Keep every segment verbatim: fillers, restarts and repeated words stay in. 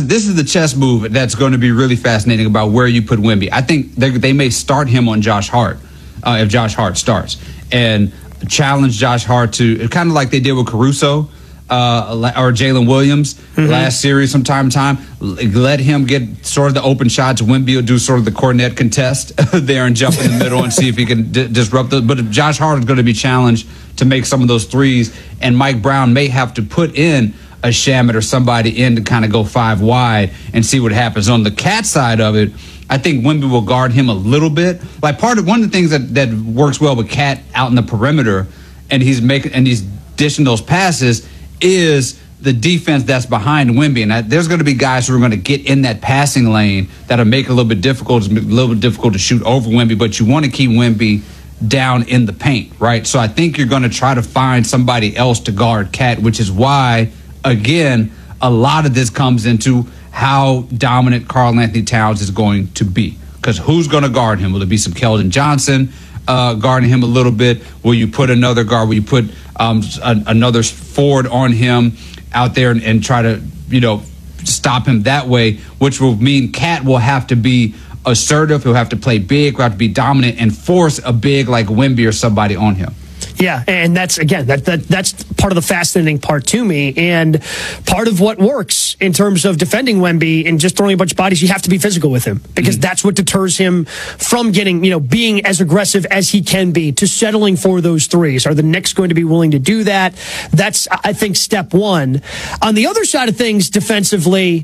this is the chess move that's going to be really fascinating about where you put Wemby. I think they, they may start him on Josh Hart uh, if Josh Hart starts and challenge Josh Hart to kind of like they did with Caruso. Uh, or Jalen Williams mm-hmm. last series from time to time. Let him get sort of the open shots. Wemby will do sort of the Cornet contest there and jump in the middle and see if he can d- disrupt those. But if Josh Hart is going to be challenged to make some of those threes, and Mike Brown may have to put in a Shamet or somebody in to kind of go five wide and see what happens. On the Cat side of it, I think Wemby will guard him a little bit. Like part of one of the things that, that works well with Cat out in the perimeter, and he's making and he's dishing those passes, is the defense that's behind Wemby. And I, there's going to be guys who are going to get in that passing lane that'll make it a little bit difficult. It's a little bit difficult to shoot over Wemby, but you want to keep Wemby down in the paint, right? So I think you're going to try to find somebody else to guard Cat, which is why, again, a lot of this comes into how dominant Karl Anthony Towns is going to be. Because who's going to guard him? Will it be some Keldon Johnson uh, guarding him a little bit? Will you put another guard? Will you put um, a, another forward on him out there and, and try to, you know, stop him that way, which will mean Cat will have to be assertive. He'll have to play big. He'll have to be dominant and force a big like Wemby or somebody on him. Yeah, and that's, again, that, that that's part of the fascinating part to me, and part of what works in terms of defending Wemby and just throwing a bunch of bodies. You have to be physical with him, because mm-hmm. that's what deters him from getting, you know, being as aggressive as he can be to settling for those threes. Are the Knicks going to be willing to do that? That's, I think, step one. On the other side of things, defensively,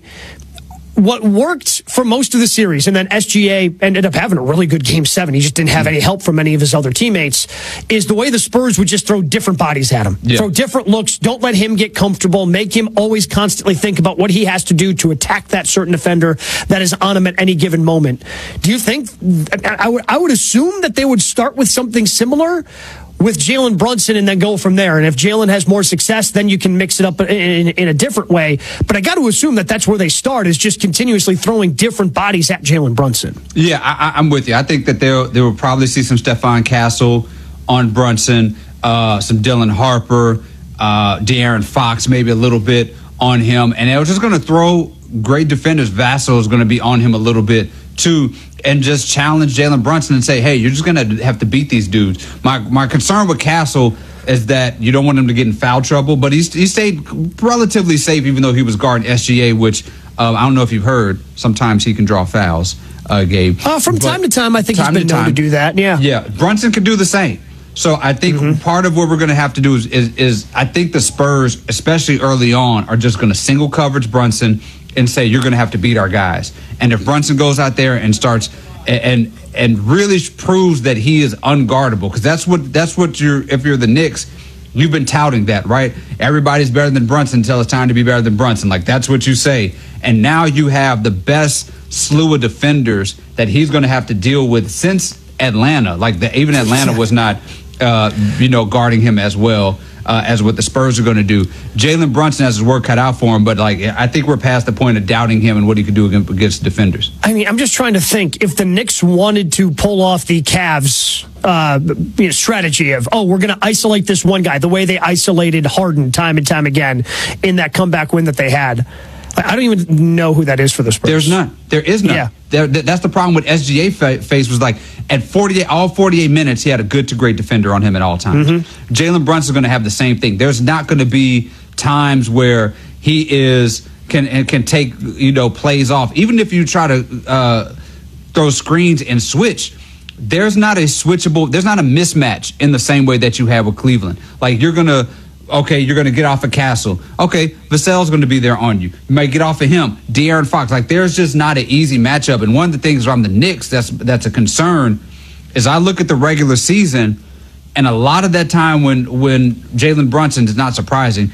what worked for most of the series, and then S G A ended up having a really good game seven. He just didn't have any help from any of his other teammates, is the way the Spurs would just throw different bodies at him. Yeah. Throw different looks. Don't let him get comfortable. Make him always constantly think about what he has to do to attack that certain defender that is on him at any given moment. Do you think, I would, I would assume that they would start with something similar with Jalen Brunson and then go from there. And if Jalen has more success, then you can mix it up in, in, in a different way. But I got to assume that that's where they start, is just continuously throwing different bodies at Jalen Brunson. Yeah, I, I'm with you. I think that they'll they will probably see some Stephon Castle on Brunson, uh, some Dylan Harper, uh, De'Aaron Fox, maybe a little bit on him. And they're just going to throw great defenders. Vassell is going to be on him a little bit too, and just challenge Jalen Brunson and say, hey, you're just going to have to beat these dudes. My my concern with Castle is that you don't want him to get in foul trouble, but he's he stayed relatively safe, even though he was guarding S G A, which uh, I don't know if you've heard, sometimes he can draw fouls, uh, Gabe. Uh, from but time to time, I think he's been known time, to do that, yeah. Yeah, Brunson could do the same. So I think mm-hmm. part of what we're going to have to do is, is, is I think the Spurs, especially early on, are just going to single coverage Brunson and say, you're going to have to beat our guys. And if Brunson goes out there and starts and and really proves that he is unguardable, because that's what that's what you're, if you're the Knicks, you've been touting that, right? Everybody's better than Brunson until it's time to be better than Brunson. Like, that's what you say. And now you have the best slew of defenders that he's going to have to deal with since Atlanta. Like, the, even Atlanta was not, uh, you know, guarding him as well uh, as what the Spurs are going to do. Jalen Brunson has his work cut out for him, but, like, I think we're past the point of doubting him and what he could do against defenders. I mean, I'm just trying to think, if the Knicks wanted to pull off the Cavs uh, you know, strategy of, oh, we're going to isolate this one guy, the way they isolated Harden time and time again in that comeback win that they had. I don't even know who that is for the Spurs. There's none. There is none. Yeah. There, that's the problem with S G A face was, like, at forty-eight, all forty-eight minutes, he had a good to great defender on him at all times. Mm-hmm. Jalen Brunson's going to have the same thing. There's not going to be times where he is can can take, you know, plays off. Even if you try to uh, throw screens and switch, there's not a switchable, there's not a mismatch in the same way that you have with Cleveland. Like, you're going to, okay, you're going to get off of Castle. Okay, Vassell's going to be there on you. You might get off of him. De'Aaron Fox. Like, there's just not an easy matchup. And one of the things around the Knicks that's that's a concern is I look at the regular season, and a lot of that time when, when Jalen Brunson, is not surprising,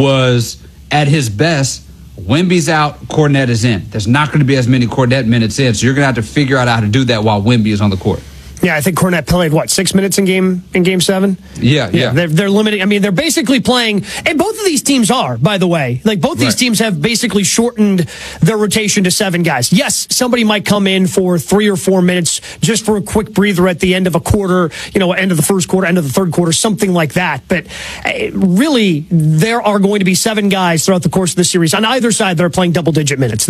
was at his best, Wemby's out, Kornet is in. There's not going to be as many Kornet minutes in, so you're going to have to figure out how to do that while Wemby is on the court. Yeah, I think Kornet played, what, six minutes in game in game seven? Yeah, yeah. yeah they're, they're limiting. I mean, they're basically playing, and both of these teams are, by the way. Like, both these right. teams have basically shortened their rotation to seven guys. Yes, somebody might come in for three or four minutes just for a quick breather at the end of a quarter, you know, end of the first quarter, end of the third quarter, something like that. But uh, really, there are going to be seven guys throughout the course of the series on either side that are playing double-digit minutes.